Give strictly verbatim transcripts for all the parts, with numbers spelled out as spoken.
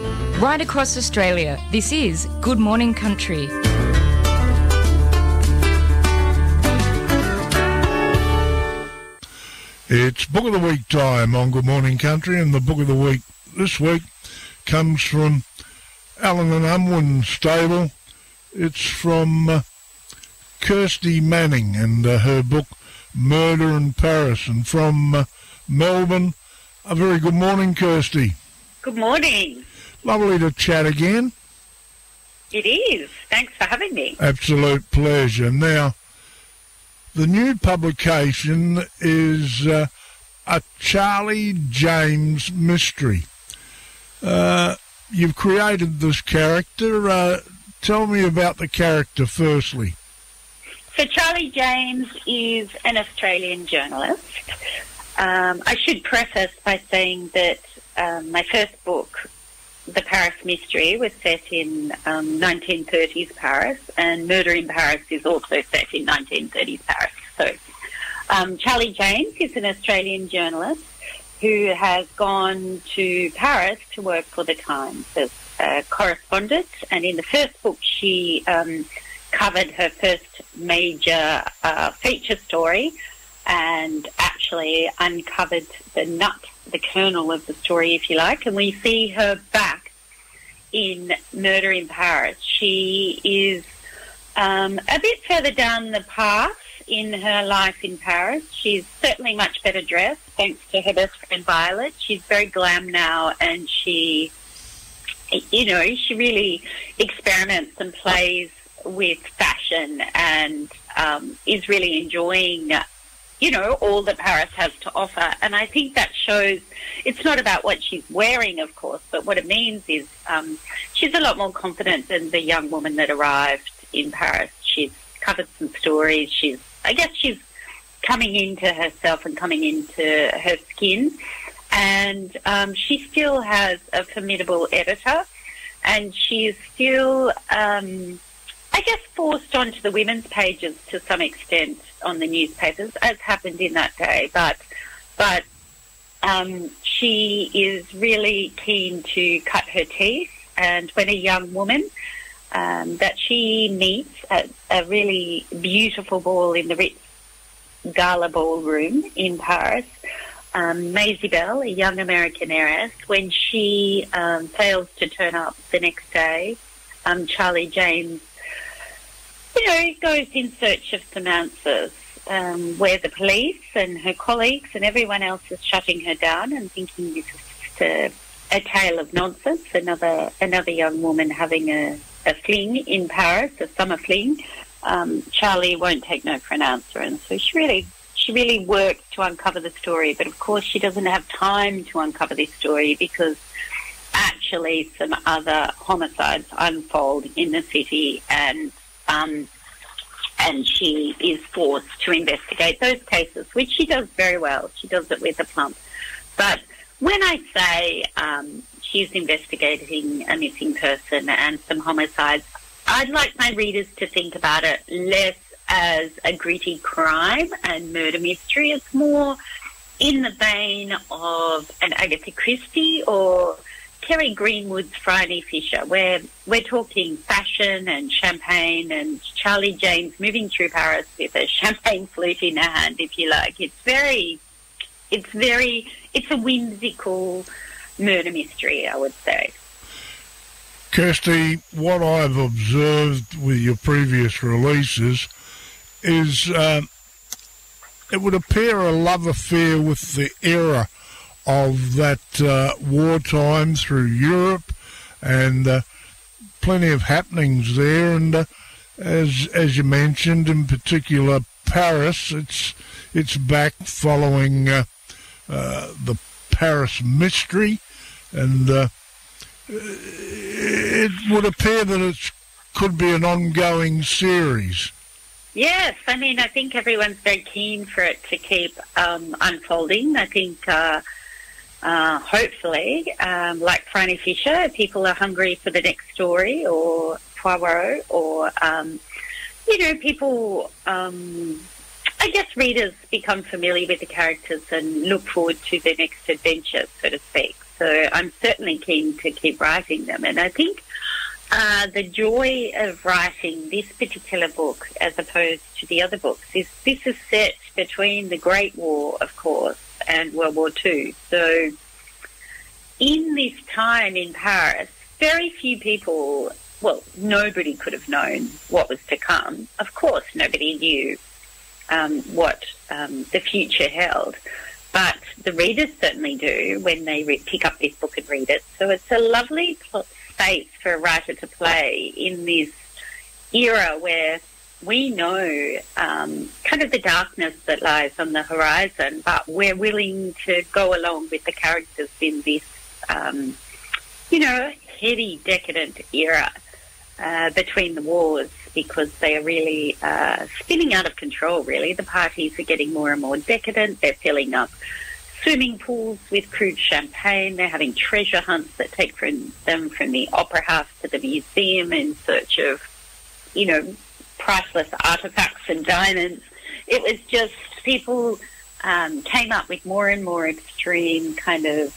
Right across Australia, this is Good Morning Country. It's Book of the Week time on Good Morning Country, and the Book of the Week this week comes from Allen and Unwin stable. It's from uh, Kirsty Manning and uh, her book Murder in Paris. And from uh, Melbourne, a very good morning, Kirsty. Good morning. Lovely to chat again. It is. Thanks for having me. Absolute pleasure. Now, the new publication is uh, a Charlie James mystery. Uh, you've created this character. Uh, tell me about the character firstly. So Charlie James is an Australian journalist. Um, I should preface by saying that um, my first book, The Paris Mystery, was set in um, nineteen thirties Paris, and Murder in Paris is also set in nineteen thirties Paris. So um, Charlie James is an Australian journalist who has gone to Paris to work for The Times as a correspondent, and in the first book she um, covered her first major uh, feature story and actually uncovered the nut, the kernel of the story, if you like, and we see her back in Murder in Paris. She is um, a bit further down the path in her life in Paris. She's certainly much better dressed, thanks to her best friend Violet. She's very glam now, and she, you know, she really experiments and plays with fashion and um, is really enjoying you know, all that Paris has to offer. And I think that shows, it's not about what she's wearing, of course, but what it means is um, she's a lot more confident than the young woman that arrived in Paris. She's covered some stories. She's, I guess she's coming into herself and coming into her skin. And um, she still has a formidable editor, and she is still, um, I guess, forced onto the women's pages to some extent on the newspapers, as happened in that day. But but um, she is really keen to cut her teeth. And when a young woman um, that she meets at a really beautiful ball in the Ritz Gala Ballroom in Paris, um, Maisie Bell, a young American heiress, when she um, fails to turn up the next day, um, Charlie James you know, goes in search of some answers, um, where the police and her colleagues and everyone else is shutting her down and thinking this is just a, a tale of nonsense, another another young woman having a, a fling in Paris, a summer fling. Um, Charlie won't take no for an answer, and so she really, she really works to uncover the story. But of course she doesn't have time to uncover this story because actually some other homicides unfold in the city, and Um, and she is forced to investigate those cases, which she does very well. She does it with aplomb. But when I say um, she's investigating a missing person and some homicides, I'd like my readers to think about it less as a gritty crime and murder mystery. It's more in the vein of an Agatha Christie or Kerry Greenwood's Phryne Fisher, where we're talking fashion and champagne and Charlie James moving through Paris with a champagne flute in her hand, if you like. It's very, it's very, it's a whimsical murder mystery, I would say. Kirsty, what I've observed with your previous releases is uh, it would appear a love affair with the era of that uh, wartime through Europe, and uh, plenty of happenings there. And uh, as as you mentioned, in particular Paris, it's it's back following uh, uh, the Paris mystery, and uh, it would appear that it could be an ongoing series. Yes, I mean, I think everyone's very keen for it to keep um, unfolding. I think. Uh, Uh, hopefully, um, like Phryne Fisher, people are hungry for the next story, or Poirot, or, um, you know, people, um, I guess readers become familiar with the characters and look forward to their next adventure, so to speak. So I'm certainly keen to keep writing them. And I think uh, the joy of writing this particular book as opposed to the other books is this is set between the Great War, of course, and World War Two. So in this time in Paris, very few people, well, nobody could have known what was to come. Of course, nobody knew um, what um, the future held. But the readers certainly do when they re- pick up this book and read it. So it's a lovely pl- space for a writer to play in this era where we know um, kind of the darkness that lies on the horizon, but we're willing to go along with the characters in this, um, you know, heady, decadent era uh, between the wars, because they are really uh, spinning out of control, really. The parties are getting more and more decadent. They're filling up swimming pools with crude champagne. They're having treasure hunts that take from them from the opera house to the museum in search of, you know, priceless artefacts and diamonds. It was just people um, came up with more and more extreme kind of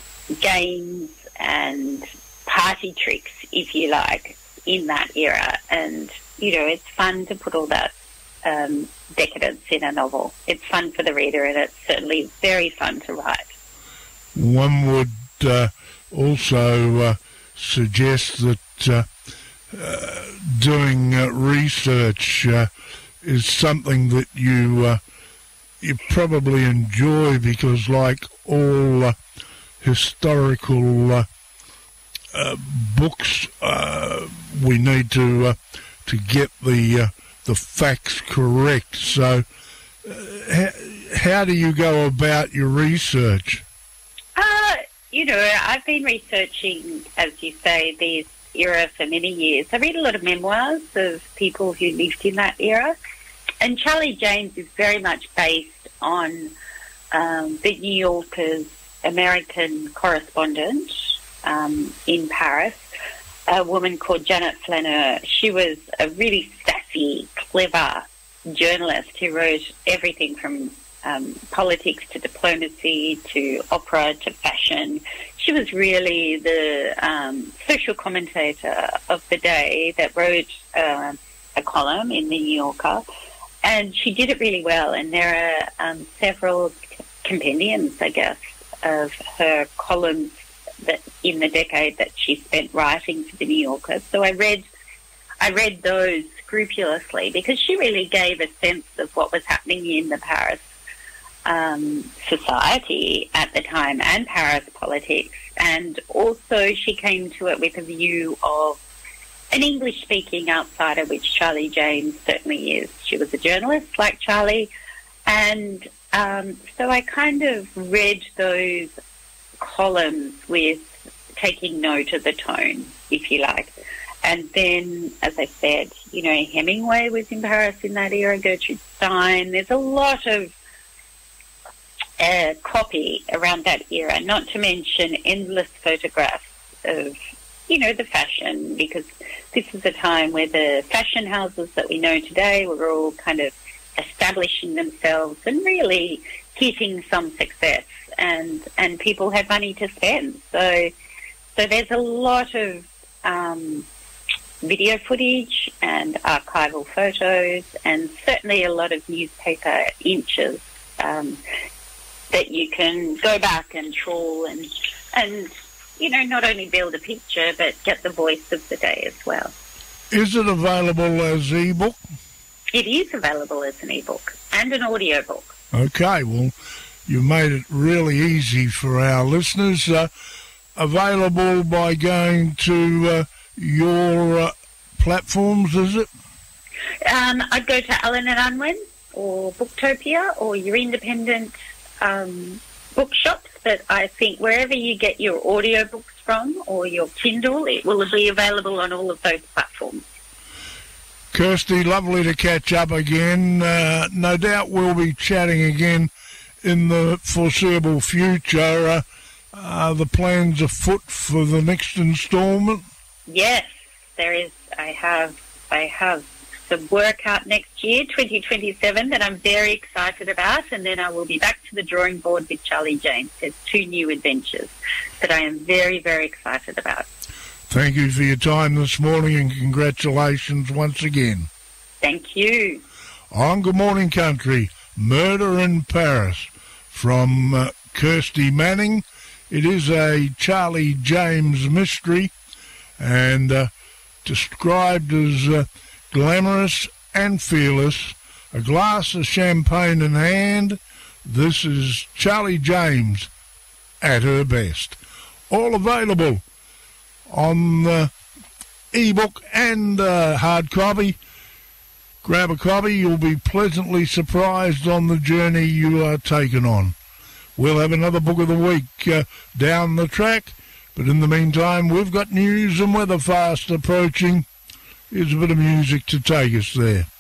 games and party tricks, if you like, in that era. And, you know, it's fun to put all that um, decadence in a novel. It's fun for the reader, and it's certainly very fun to write. One would uh, also uh, suggest that uh, uh, doing uh, research uh, is something that you uh, you probably enjoy, because, like all uh, historical uh, uh, books, uh, we need to uh, to get the uh, the facts correct. So, uh, how, how do you go about your research? Uh, you know, I've been researching, as you say, this era for many years. I read a lot of memoirs of people who lived in that era, and Charlie James is very much based on um, the New Yorker's American correspondent um, in Paris, a woman called Janet Flaneur. She was a really sassy, clever journalist who wrote everything from um, politics to diplomacy to opera to fashion. She was really the um, social commentator of the day that wrote uh, a column in the New Yorker, and she did it really well. And there are um, several compendiums, I guess, of her columns that in the decade that she spent writing for the New Yorker. So I read, I read those scrupulously, because she really gave a sense of what was happening in the Paris um, society at the time and Paris politics. And also she came to it with a view of an English-speaking outsider, which Charlie James certainly is. She was a journalist like Charlie. And um, so I kind of read those columns with taking note of the tone, if you like. And then, as I said, you know, Hemingway was in Paris in that era, Gertrude Stein. There's a lot of uh, copy around that era, not to mention endless photographs of, you know, the fashion, because this is a time where the fashion houses that we know today were all kind of establishing themselves and really hitting some success, and and people had money to spend. So so there's a lot of um, video footage and archival photos, and certainly a lot of newspaper inches um, that you can go back and trawl and and you know, not only build a picture but get the voice of the day as well. Is it available as ebook? It is available as an ebook and an audiobook. Okay, well, you made it really easy for our listeners. Uh, available by going to uh, your uh, platforms, is it? Um, I'd go to Allen and Unwin or Booktopia or your independent um, bookshops, but I think wherever you get your audiobooks from or your Kindle, it will be available on all of those platforms. Kirsty, lovely to catch up again. Uh, no doubt we'll be chatting again in the foreseeable future. Uh, are the plans afoot for the next instalment? Yes, there is. I have. I have some work out next year, twenty twenty-seven, that I'm very excited about, and then I will be back to the drawing board with Charlie James. There's two new adventures that I am very, very excited about. Thank you for your time this morning, and congratulations once again. Thank you. On Good Morning Country, Murder in Paris from uh, Kirsty Manning. It is a Charlie James mystery, and uh, described as uh, glamorous and fearless, a glass of champagne in hand. This is Charlie James at her best. All available on uh, ebook and uh, hard copy. Grab a copy, you'll be pleasantly surprised on the journey you are taken on. We'll have another book of the week uh, down the track, but in the meantime, we've got news and weather fast approaching. Here's a bit of music to take us there.